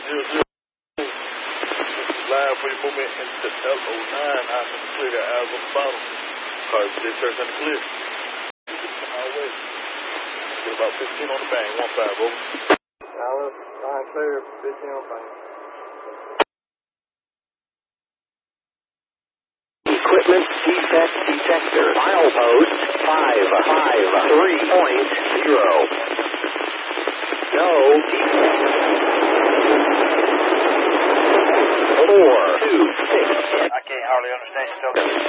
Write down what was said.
Live for your movement into L09. I'm in the clear. Got eyes on the bottom. Cars did church in the clear. Highway. Get about 15 on the bang. 1-5, over. Dallas, line clear, 15 on bang. Equipment defect detector. Milepost 553.0. No defect. 426. I can't hardly understand you talking.